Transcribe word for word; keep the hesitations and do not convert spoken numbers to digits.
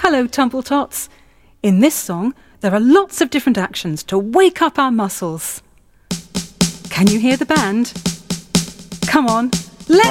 Hello, Tumble-tots. In this song, there are lots of different actions to wake up our muscles. Can you hear the band? Come on.